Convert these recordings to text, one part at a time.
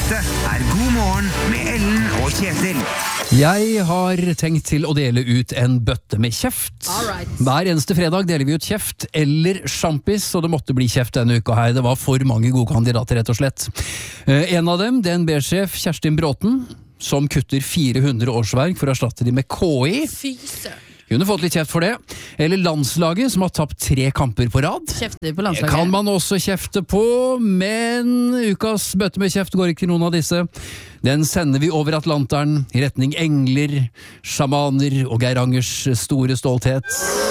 Dette God morgen med Ellen og Kjetil. Jeg har tenkt til å dele ut en bøtte med kjeft. Alright. Hver eneste fredag deler vi ut kjeft eller sjampis, og det måtte bli kjeft denne uka her. Det var for mange gode kandidater, rett og slett. En av dem, DNB-sjef Kjerstin Bråten, som kutter 400 årsverk for å erstatte de med KI. Fy søren. Hun har fått litt kjeft for det. Eller landslaget, som har tapt 3 kamper på rad. Kjefter på Det landslaget. kan man også kjefte på, men ukas bøtte med kjeft går ikke til noen av disse. Den sender vi over Atlanteren i retning engler, sjamaner og Geirangers store stolthet.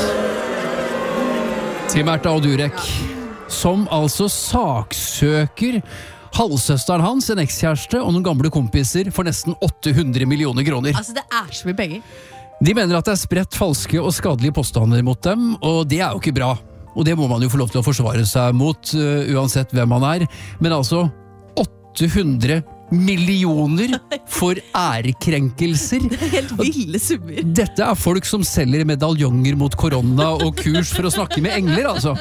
Til Märtha og Durek, som altså saksøker halvsøsteren hans, en ekskjæreste og noen gamle kompiser for nesten 800 millioner kroner. Altså, det så mye penger. De mener at det spredt falske og skadelige påstander mot dem, og det jo ikke bra. Og det må man jo få lov til å forsvare seg mot, uansett hvem man Men altså, 800 millioner for ærekrenkelser. Helt ville summer. Dette folk som selger medaljonger mot korona og kurs for å snakke med engler, altså.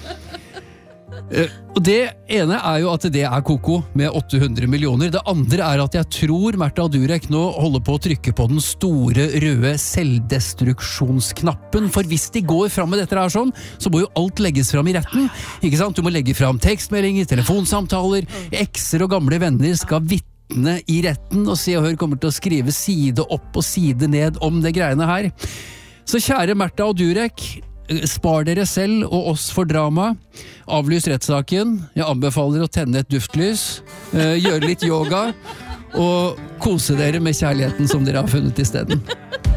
Og det ene jo at det koko med 800 millioner. Det andre at jeg tror Märtha og Durek nå holder på å trykke på den store røde selvdestruksjonsknappen. For hvis de går fram med dette her sånn, så må jo alt legges fram i retten. Ikke sant? Du må legge fram tekstmeldinger, telefonsamtaler, ekser og gamle venner skal vitne i retten, og Se og Hør kommer til å skrive side opp og side ned om det greiene her. Så kjære Märtha og Durek, spar dere selv og oss for drama. Avlys rettssaken. Jeg anbefaler å tenne et duftlys, gjøre litt yoga og kose dere med kjærligheten som dere har funnet i stedet.